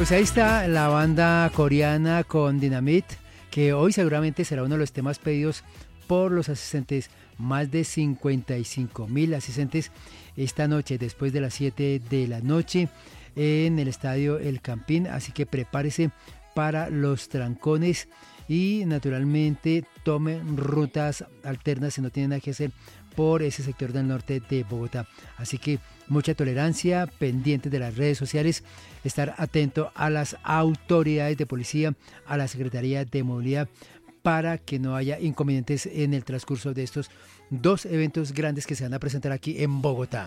Pues ahí está la banda coreana con Dynamite, que hoy seguramente será uno de los temas pedidos por los asistentes. Más de 55,000 asistentes esta noche, después de las 7 de la noche, en el estadio El Campín. Así que prepárese para los trancones y naturalmente tomen rutas alternas si no tienen nada que hacer por ese sector del norte de Bogotá. Así que mucha tolerancia, pendientes de las redes sociales, estar atento a las autoridades de policía, a la Secretaría de Movilidad, para que no haya inconvenientes en el transcurso de estos dos eventos grandes que se van a presentar aquí en Bogotá.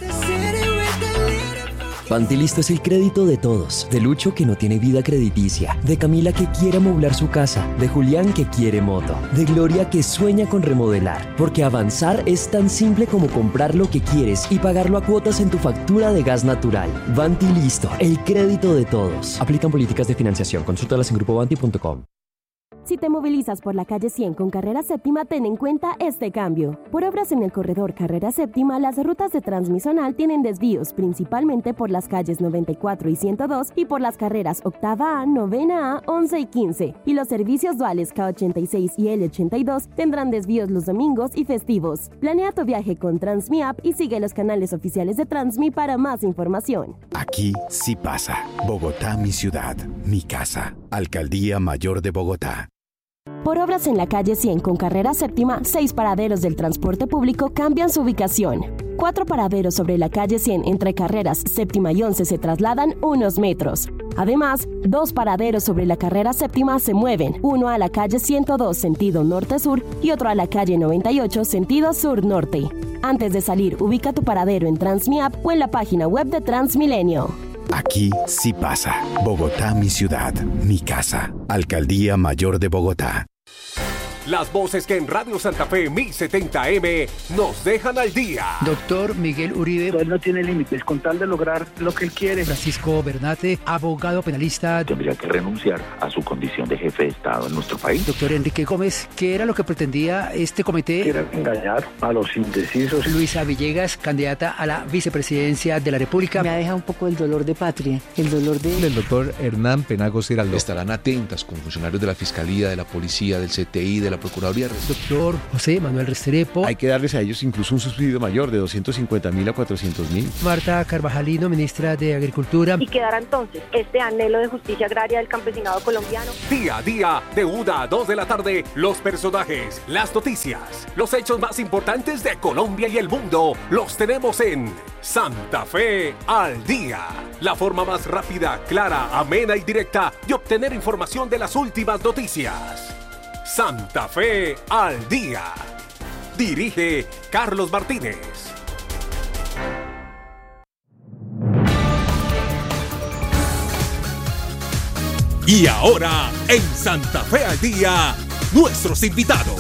Pantilisto es el crédito de todos, de Lucho que no tiene vida crediticia, de Camila que quiere amoblar su casa, de Julián que quiere moto, de Gloria que sueña con remodelar, porque avanzar es tan simple como comprar lo que quieres y pagarlo a cuotas en tu factura de gas natural. Pantilisto, el crédito de todos. Aplican políticas de financiación, consúltalas en grupobanti.com. Si te movilizas por la calle 100 con Carrera Séptima, ten en cuenta este cambio. Por obras en el corredor Carrera Séptima, las rutas de Transmisional tienen desvíos, principalmente por las calles 94 y 102 y por las carreras Octava A, Novena A, 11 y 15. Y los servicios duales K86 y L82 tendrán desvíos los domingos y festivos. Planea tu viaje con Transmi App y sigue los canales oficiales de Transmi para más información. Aquí sí pasa. Bogotá, mi ciudad, mi casa. Alcaldía Mayor de Bogotá. Por obras en la calle 100 con Carrera Séptima, 6 paraderos del transporte público cambian su ubicación. 4 paraderos sobre la calle 100 entre Carreras Séptima y 11 se trasladan unos metros. Además, 2 paraderos sobre la Carrera Séptima se mueven, uno a la calle 102 sentido norte-sur y otro a la calle 98 sentido sur-norte. Antes de salir, ubica tu paradero en Transmi App o en la página web de Transmilenio. Aquí sí pasa. Bogotá, mi ciudad, mi casa. Alcaldía Mayor de Bogotá. Las voces que en Radio Santa Fe 1070M nos dejan al día. Doctor Miguel Uribe. Él no tiene límites con tal de lograr lo que él quiere. Francisco Bernate, abogado penalista. Tendría que renunciar a su condición de jefe de Estado en nuestro país. Doctor Enrique Gómez, ¿qué era lo que pretendía este comité? Era engañar a los indecisos. Luisa Villegas, candidata a la vicepresidencia de la República. Me deja un poco el dolor de patria, el dolor de... El doctor Hernán Penagos Giraldo. Estarán atentas con funcionarios de la Fiscalía, de la Policía, del CTI, de la Procuraduría. Doctor José Manuel Restrepo. Hay que darles a ellos incluso un subsidio mayor de 250.000 a 400.000. Marta Carvajalino, ministra de Agricultura. Y quedará entonces este anhelo de justicia agraria del campesinado colombiano. Día a día, de 1 a 2 de la tarde, los personajes, las noticias, los hechos más importantes de Colombia y el mundo, los tenemos en Santa Fe al Día. La forma más rápida, clara, amena y directa de obtener información de las últimas noticias. Santa Fe al Día. Dirige Carlos Martínez. Y ahora, en Santa Fe al Día, nuestros invitados.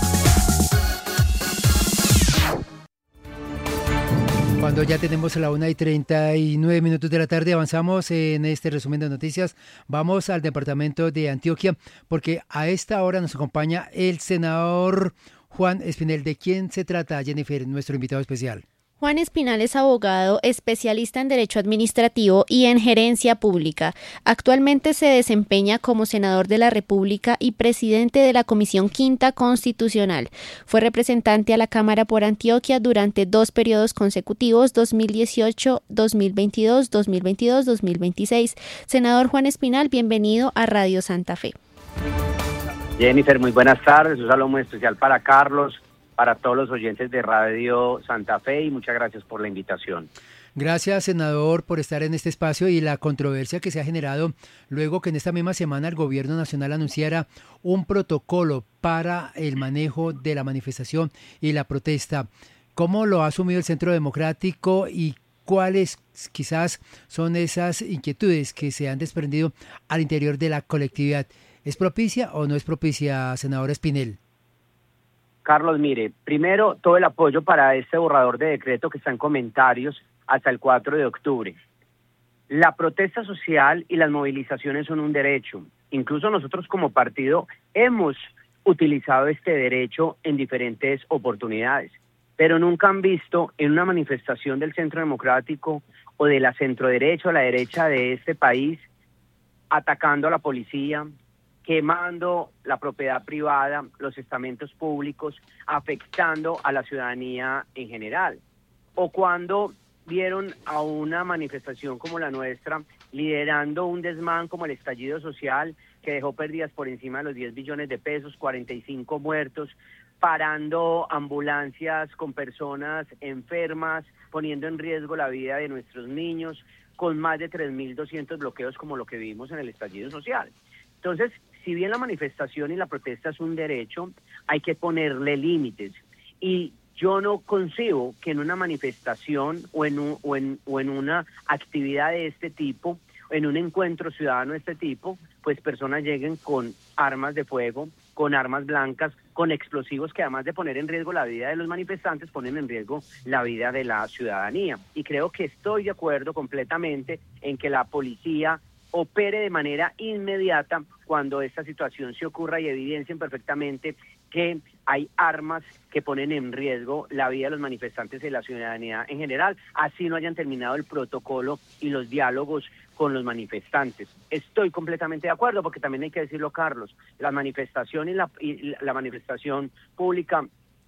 Cuando ya tenemos la 1:39 de la tarde, avanzamos en este resumen de noticias. Vamos al departamento de Antioquia, porque a esta hora nos acompaña el senador Juan Espinel. ¿De quién se trata, Jennifer, nuestro invitado especial? Juan Espinal es abogado, especialista en Derecho Administrativo y en Gerencia Pública. Actualmente se desempeña como senador de la República y presidente de la Comisión Quinta Constitucional. Fue representante a la Cámara por Antioquia durante 2 periodos consecutivos, 2018, 2022, 2022, 2026. Senador Juan Espinal, bienvenido a Radio Santa Fe. Jennifer, muy buenas tardes. Un saludo muy especial para Carlos, para todos los oyentes de Radio Santa Fe y muchas gracias por la invitación. Gracias, senador, por estar en este espacio y la controversia que se ha generado luego que en esta misma semana el gobierno nacional anunciara un protocolo para el manejo de la manifestación y la protesta. ¿Cómo lo ha asumido el Centro Democrático y cuáles quizás son esas inquietudes que se han desprendido al interior de la colectividad? ¿Es propicia o no es propicia, senador Espinel? Carlos, mire, primero todo el apoyo para este borrador de decreto que está en comentarios hasta el 4 de octubre. La protesta social y las movilizaciones son un derecho. Incluso nosotros como partido hemos utilizado este derecho en diferentes oportunidades, pero nunca han visto en una manifestación del Centro Democrático o de la centroderecha o la derecha de este país atacando a la policía, quemando la propiedad privada, los estamentos públicos, afectando a la ciudadanía en general. O cuando vieron a una manifestación como la nuestra, liderando un desmán como el estallido social, que dejó pérdidas por encima de los 10 billones de pesos, 45 muertos, parando ambulancias con personas enfermas, poniendo en riesgo la vida de nuestros niños, con más de 3.200 bloqueos como lo que vivimos en el estallido social. Entonces, si bien la manifestación y la protesta es un derecho, hay que ponerle límites. Y yo no concibo que en una manifestación o en una actividad de este tipo, en un encuentro ciudadano de este tipo, pues personas lleguen con armas de fuego, con armas blancas, con explosivos que además de poner en riesgo la vida de los manifestantes, ponen en riesgo la vida de la ciudadanía. Y creo que estoy de acuerdo completamente en que la policía opere de manera inmediata cuando esta situación se ocurra y evidencien perfectamente que hay armas que ponen en riesgo la vida de los manifestantes y de la ciudadanía en general, así no hayan terminado el protocolo y los diálogos con los manifestantes. Estoy completamente de acuerdo, porque también hay que decirlo, Carlos, la manifestación y la manifestación pública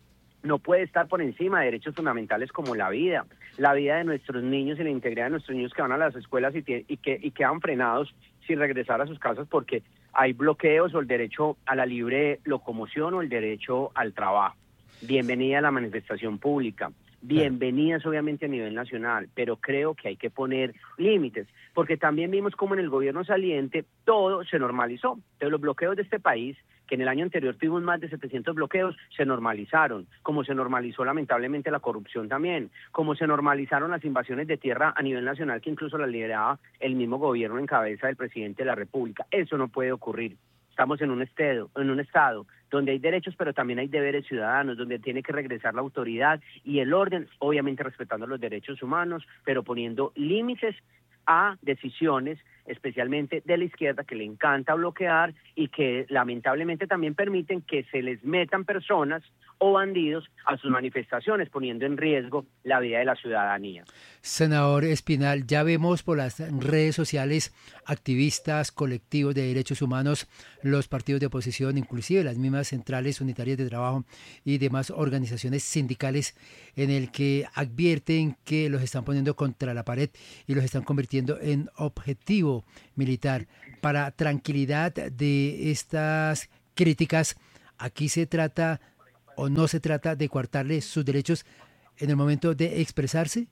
no puede estar por encima de derechos fundamentales como la vida de nuestros niños y la integridad de nuestros niños que van a las escuelas y quedan frenados sin regresar a sus casas porque hay bloqueos, o el derecho a la libre locomoción o el derecho al trabajo. Bienvenida a la manifestación pública, bienvenidas obviamente a nivel nacional, pero creo que hay que poner límites, porque también vimos cómo en el gobierno saliente todo se normalizó. Entonces los bloqueos de este país, que en el año anterior tuvimos más de 700 bloqueos, se normalizaron, como se normalizó lamentablemente la corrupción también, como se normalizaron las invasiones de tierra a nivel nacional, que incluso las lideraba el mismo gobierno en cabeza del presidente de la República. Eso no puede ocurrir. Estamos en un estado donde hay derechos, pero también hay deberes ciudadanos, donde tiene que regresar la autoridad y el orden, obviamente respetando los derechos humanos, pero poniendo límites a decisiones, especialmente de la izquierda, que le encanta bloquear y que lamentablemente también permiten que se les metan personas o bandidos a sus manifestaciones, poniendo en riesgo la vida de la ciudadanía. Senador Espinal, ya vemos por las redes sociales activistas, colectivos de derechos humanos, los partidos de oposición, inclusive las mismas centrales unitarias de trabajo y demás organizaciones sindicales, en el que advierten que los están poniendo contra la pared y los están convirtiendo en objetivo militar. Para tranquilidad de estas críticas, aquí se trata o no se trata de coartarles sus derechos en el momento de expresarse.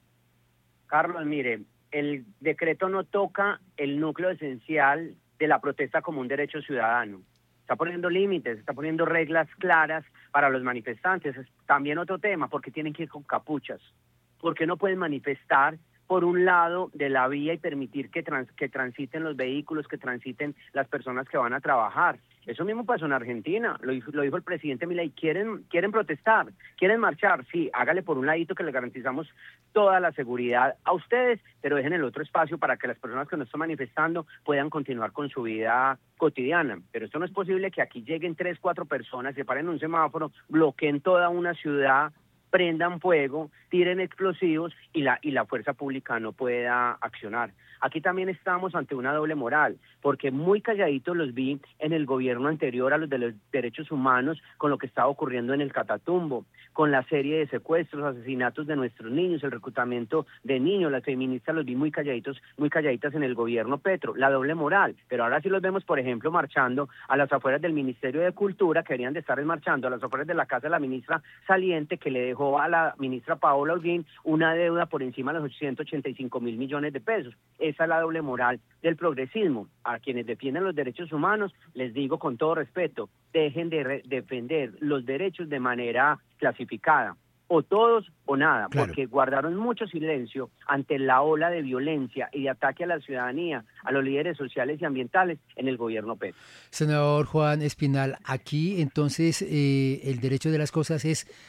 Carlos, mire, el decreto no toca el núcleo esencial de la protesta como un derecho ciudadano. Está poniendo límites, está poniendo reglas claras para los manifestantes. Es también otro tema, porque tienen que ir con capuchas, porque no pueden manifestar por un lado de la vía y permitir que transiten los vehículos, que transiten las personas que van a trabajar. Eso mismo pasó en Argentina, lo dijo el presidente Milei. Quieren protestar, quieren marchar, sí, hágale por un ladito que le garantizamos toda la seguridad a ustedes, pero dejen el otro espacio para que las personas que no están manifestando puedan continuar con su vida cotidiana. Pero esto no es posible que aquí lleguen 3, 4 personas, se paren en un semáforo, bloqueen toda una ciudad, prendan fuego, tiren explosivos y la fuerza pública no pueda accionar. Aquí también estamos ante una doble moral, porque muy calladitos los vi en el gobierno anterior a los de los derechos humanos con lo que estaba ocurriendo en el Catatumbo, con la serie de secuestros, asesinatos de nuestros niños, el reclutamiento de niños. Las feministas los vi muy calladitas en el gobierno Petro, la doble moral. Pero ahora sí los vemos, por ejemplo, marchando a las afueras del Ministerio de Cultura, que deberían de estar marchando a las afueras de la casa de la ministra saliente, que le dejó a la ministra Paola Holguín una deuda por encima de los 885.000 millones de pesos. Esa es la doble moral del progresismo. A quienes defienden los derechos humanos, les digo con todo respeto, dejen de defender los derechos de manera clasificada, o todos o nada, claro, porque guardaron mucho silencio ante la ola de violencia y de ataque a la ciudadanía, a los líderes sociales y ambientales en el gobierno Petro. Senador Juan Espinal, aquí entonces el derecho de las cosas es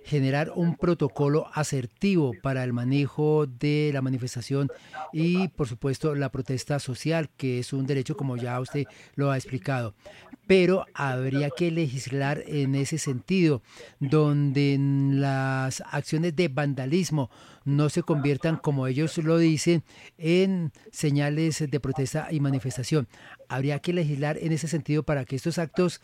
generar un protocolo asertivo para el manejo de la manifestación y, por supuesto, la protesta social, que es un derecho, como ya usted lo ha explicado. Pero habría que legislar en ese sentido, donde las acciones de vandalismo no se conviertan, como ellos lo dicen, en señales de protesta y manifestación. Habría que legislar en ese sentido para que estos actos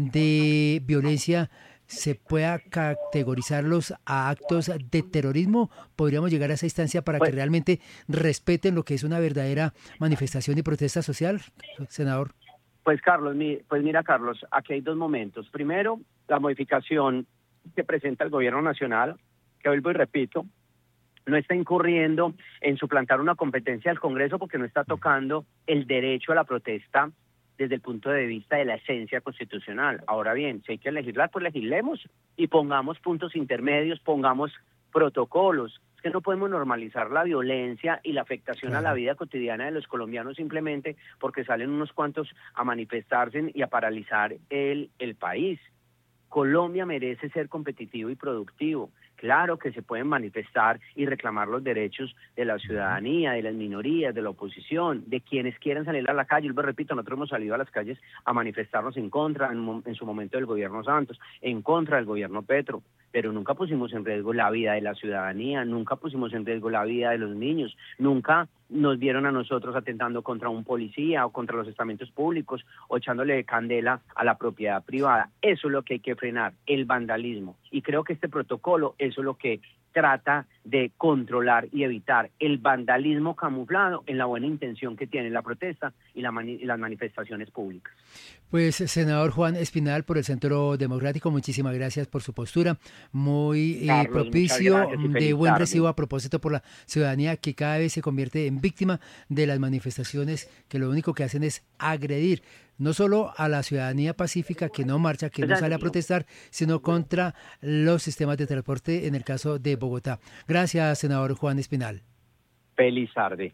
de violencia se pueda categorizarlos a actos de terrorismo. ¿Podríamos llegar a esa instancia para que realmente respeten lo que es una verdadera manifestación y protesta social, senador? Pues mira, Carlos, aquí hay dos momentos. Primero, la modificación que presenta el gobierno nacional, que vuelvo y repito, no está incurriendo en suplantar una competencia del Congreso porque no está tocando el derecho a la protesta desde el punto de vista de la esencia constitucional. Ahora bien, si hay que legislar, pues legislemos y pongamos puntos intermedios, pongamos protocolos. Es que no podemos normalizar la violencia y la afectación a la vida cotidiana de los colombianos simplemente porque salen unos cuantos a manifestarse y a paralizar el país. Colombia merece ser competitivo y productivo. Claro que se pueden manifestar y reclamar los derechos de la ciudadanía, de las minorías, de la oposición, de quienes quieran salir a la calle. Yo repito, nosotros hemos salido a las calles a manifestarnos en contra, en su momento del gobierno Santos, en contra del gobierno Petro, pero nunca pusimos en riesgo la vida de la ciudadanía, nunca pusimos en riesgo la vida de los niños, nunca nos vieron a nosotros atentando contra un policía o contra los estamentos públicos o echándole candela a la propiedad privada. Eso es lo que hay que frenar, el vandalismo. Y creo que este protocolo, eso es lo que trata de controlar y evitar el vandalismo camuflado en la buena intención que tiene la protesta y las manifestaciones públicas. Pues, senador Juan Espinal, por el Centro Democrático, muchísimas gracias por su postura, muy Carlos, propicio, de buen recibo a propósito por la ciudadanía que cada vez se convierte en víctima de las manifestaciones que lo único que hacen es agredir no solo a la ciudadanía pacífica que no marcha, que no sale a protestar, sino contra los sistemas de transporte en el caso de Bogotá. Gracias, senador Juan Espinal. Feliz tarde.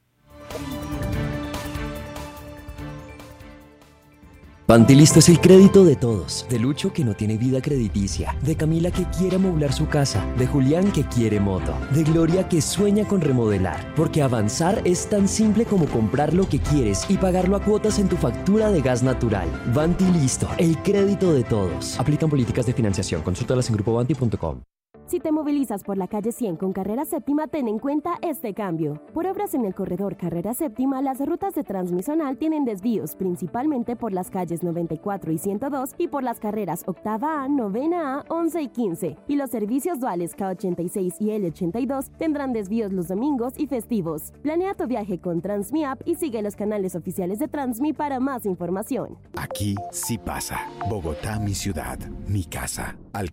Pantilisto es el crédito de todos, de Lucho que no tiene vida crediticia, de Camila que quiere amoblar su casa, de Julián que quiere moto, de Gloria que sueña con remodelar, porque avanzar es tan simple como comprar lo que quieres y pagarlo a cuotas en tu factura de gas natural. Pantilisto, el crédito de todos. Aplican políticas de financiación. Consúltalas en grupobanti.com. Si te movilizas por la calle 100 con Carrera Séptima, ten en cuenta este cambio. Por obras en el corredor Carrera Séptima, las rutas de Transmisonal tienen desvíos, principalmente por las calles 94 y 102 y por las carreras Octava A, Novena A, 11 y 15. Y los servicios duales K86 y L82 tendrán desvíos los domingos y festivos. Planea tu viaje con Transmi App y sigue los canales oficiales de Transmi para más información. Aquí sí pasa. Bogotá, mi ciudad, mi casa.